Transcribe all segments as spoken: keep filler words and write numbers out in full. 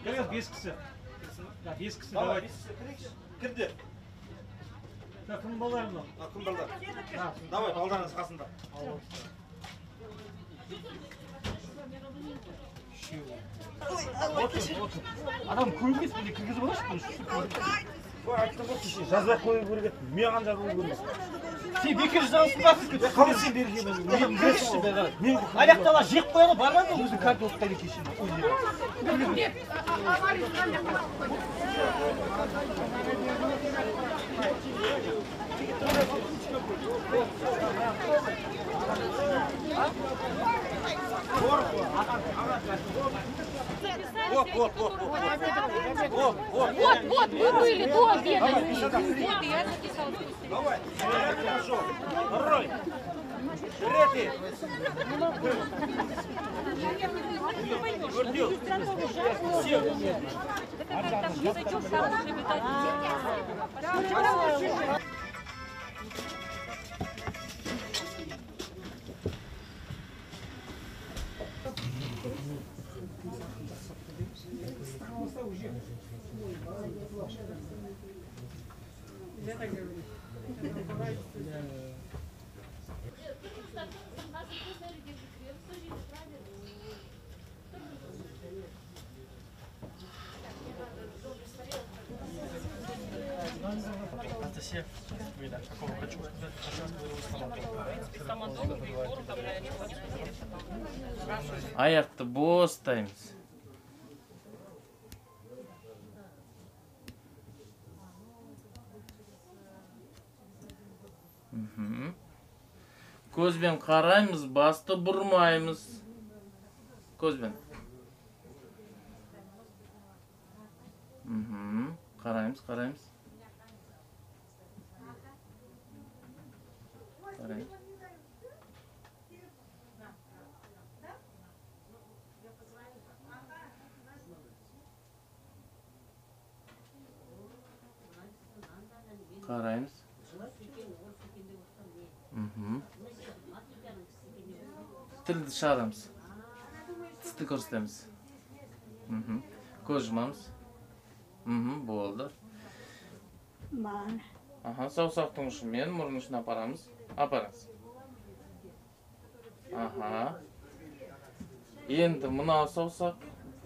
Gel beş kişi. Ya beş kişi Давай, давай. biz kirikиш. Kirdi. Takım balar mı? Akın balдар. Давай, балдарыңыз қасында. Адам көрінбес бізге кіргізіп алайыншы бұны. Ой, айттым ғой кеше жазбай қою керек еді. Маған жазылу керек. Сен бекер жазасың ба? Қалай сен берген мен білесің бе? Мен Аяқтала жеп қояды бармай ма өзің картофтан кешін. Вот, вот, вот, вот. Вот, вот. Вот, вот, вы были до обеда. Вот, я записала. Давай. Хорошо. Рой. Трети. Анастасия, какого хочу? Аяқты бостаймыз. Көзбен қараймыз, басты бұрмаймыз. Көзбен. Қараймыз, қараймыз. Қараймыз. Қараймыз. Тілді шығарамыз. Тісті көрсетеміз. Көз жұмамыз. Болды. Аха, саусақтың ұшымен мұрын ұшын апарамыз. Апарыңыз. Аха. Енді мынау саусақ.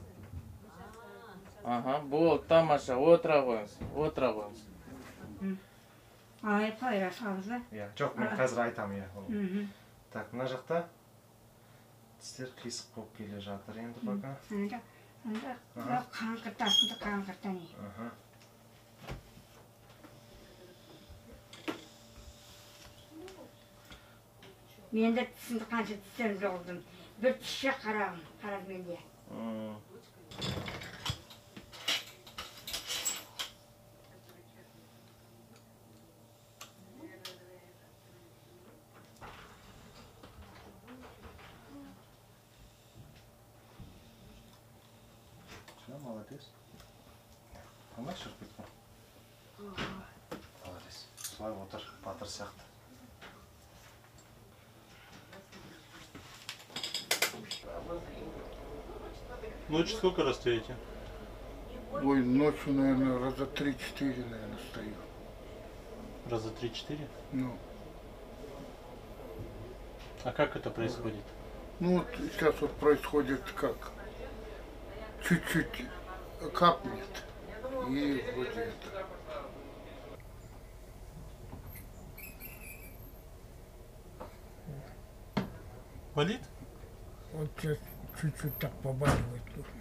Аха, болды, тамаша. Отыра қойыңыз. Отыра қойыңыз. Ай, қайра салызы. Иә, жоқ, мен қазір айтамын, иә. Так, мына жақта тістер қисық болып келе жатыр енді пока. Анда, анда қаңқыртасында қаңқыртан. Аха. Мен де тісімді қанша тістерім жоғылдым. Bir tişe қарағым, қарағым менде. Молодец. Қалай шығып кеткен? Молодец. Солай отыр, батыр сияқты. Ночью сколько раз стоите? Ой, ночью, наверное, раза три-четыре, наверное, стою. Раза три-четыре? Ну. А как это происходит? Ну вот сейчас вот происходит как? Чуть-чуть капнет. И вот это. Болит? Вот сейчас чуть-чуть так побаливает.